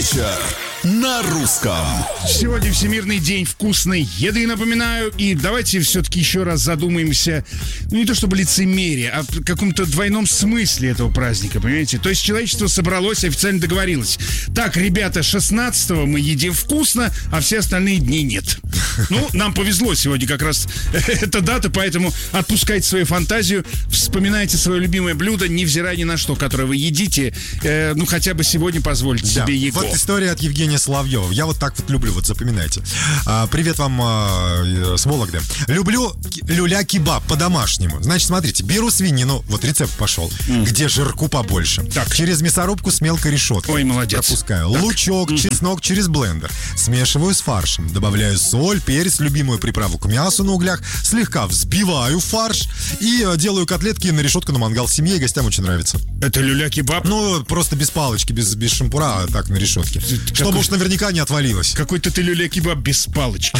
Вечер на русском. Сегодня Всемирный день вкусной еды, напоминаю. И давайте все-таки еще раз задумаемся, не то чтобы лицемерие, а в каком-то двойном смысле этого праздника, понимаете? То есть человечество собралось и официально договорилось. Так, ребята, 16-го мы едим вкусно, а все остальные дни нет. Ну, нам повезло сегодня как раз эта дата, поэтому отпускайте свою фантазию, вспоминайте свое любимое блюдо, невзирая ни на что, которое вы едите. Ну, хотя бы сегодня позвольте себе его. Вот история от Евгения Соловьева. Я вот так вот люблю, вот запоминайте. Привет вам с Вологды. Люблю люля-кебаб по-домашнему. Значит, смотрите, беру свинину, вот рецепт пошел, где жирку побольше. Так. Через мясорубку с мелкой решеткой. Ой, молодец. Пропускаю. Так. Лучок, чеснок через блендер. Смешиваю с фаршем. Добавляю соль, перец, любимую приправу к мясу на углях. Слегка взбиваю фарш и делаю котлетки на решетку на мангал. Семье и гостям очень нравится. Это люля-кебаб? Ну, просто без палочки, без шампура, а так на решетке. Чтобы уж наверняка не отвалилось. Какой-то ты люля-кебаб без палочки.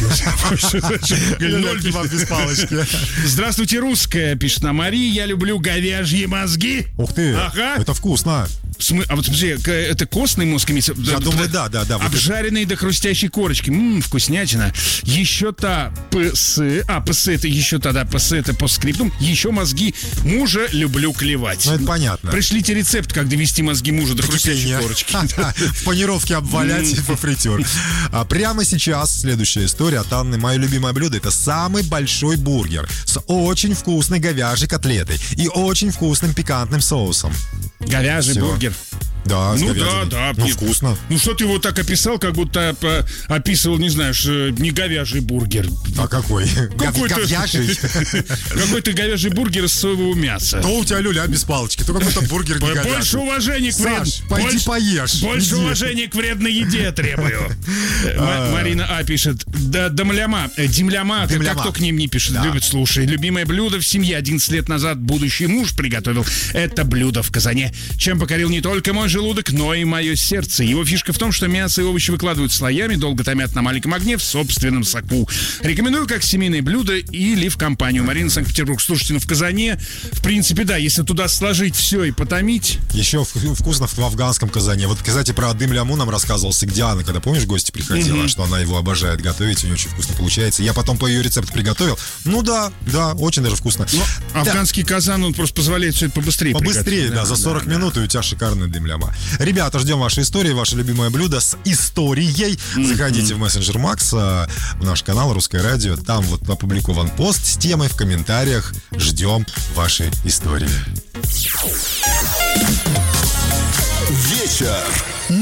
Люля-кебаб без палочки. Здравствуйте, русская, пишет нам Мария. Я люблю говяжьи мозги. Ух ты, Ага. это вкусно. А вот смотри, это костный мозг имеется? Я думаю, да. Вот обжаренные до хрустящей корочки. Вкуснятина. Еще та ПС. ПС это еще та, да, ПС это по скриптум. Еще мозги мужа люблю клевать. Ну, это понятно. Пришлите рецепт, как довести мозги мужа до хрустящей корочки. В панировке обвалять во фритюр. Прямо сейчас следующая история от Анны. Мое любимое блюдо — это самый большой бургер с очень вкусной говяжьей котлетой и очень вкусным пикантным соусом. Говяжий Всё. бургер. Да, с Ну говядиной. да. Ну, вкусно. Ну что ты его так описал, как будто описывал, не знаю, не говяжий бургер. А какой? Какой-то- Говяжий? Какой-то говяжий бургер из соевого мяса. То у тебя люля без палочки, то какой-то бургер не Больше говяжий. уважения к Саш, пойди поешь. Больше Иди. уважения к вредной еде требую. Марина А. пишет. Демляма, как Демляма. кто к ним не пишет, Да. любит, слушай. Любимое блюдо в семье 11 лет назад будущий муж приготовил. Это блюдо в казане. Чем покорил не только мой желудок, но и мое сердце. Его фишка в том, что мясо и овощи выкладывают слоями, долго томят на маленьком огне в собственном соку. Рекомендую как семейное блюдо или в компанию. Марина, Санкт-Петербург. Слушайте, ну в казане, в принципе, да, если туда сложить все и потомить. Еще вкусно в афганском казане. Вот, кстати, про дым-ляму нам рассказывал Сагдиана, когда, помнишь, гости приходила, что она его обожает готовить, у нее очень вкусно получается. Я потом по ее рецепту приготовил. Ну да, очень даже вкусно. Афганский казан, он просто позволяет все это побыстрее Побыстрее, приготовить. да, за 40 минут, и у тебя шикарная дым-ляма. Ребята, ждем ваши истории, ваше любимое блюдо с историей. Заходите в мессенджер Макс, в наш канал Русское радио. Там вот опубликован пост с темой в комментариях. Ждем ваши истории. Вечер